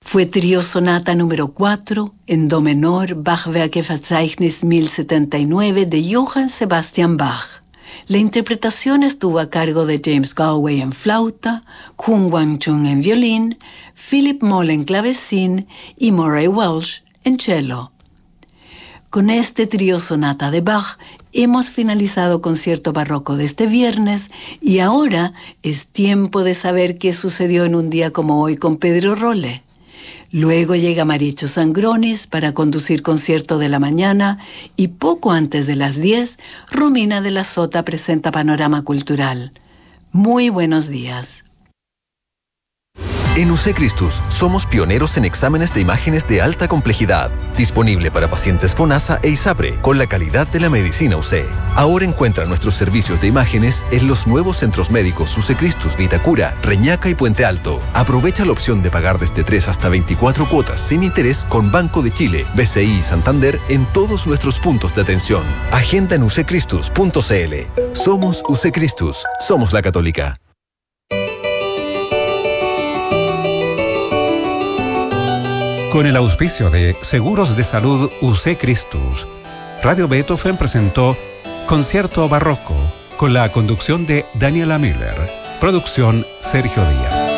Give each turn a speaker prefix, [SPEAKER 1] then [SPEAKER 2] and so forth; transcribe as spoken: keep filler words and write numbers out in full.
[SPEAKER 1] Fue trío sonata número cuatro en do menor Bachwerkeverzeichnis mil setenta y nueve de Johann Sebastian Bach. La interpretación estuvo a cargo de James Galway en flauta, Kwon Wang-chung en violín, Philip Moll en clavecín y Murray Welsh en cello. Con este trío sonata de Bach hemos finalizado Concierto Barroco de este viernes y ahora es tiempo de saber qué sucedió en un día como hoy con Pedro Rolle. Luego llega Maricho Sangronis para conducir Concierto de la Mañana y poco antes de las diez, Romina de la Sota presenta Panorama Cultural. Muy buenos días.
[SPEAKER 2] En U C Christus somos pioneros en exámenes de imágenes de alta complejidad, disponible para pacientes FONASA e ISAPRE, con la calidad de la medicina U C. Ahora encuentra nuestros servicios de imágenes en los nuevos centros médicos U C Christus Vitacura, Reñaca y Puente Alto. Aprovecha la opción de pagar desde tres hasta veinticuatro cuotas sin interés con Banco de Chile, B C I y Santander en todos nuestros puntos de atención. Agenda en u c christus punto c l. Somos U C Christus, somos la Católica.
[SPEAKER 3] Con el auspicio de Seguros de Salud U C Christus, Radio Beethoven presentó Concierto Barroco con la conducción de Daniela Miller. Producción Sergio Díaz.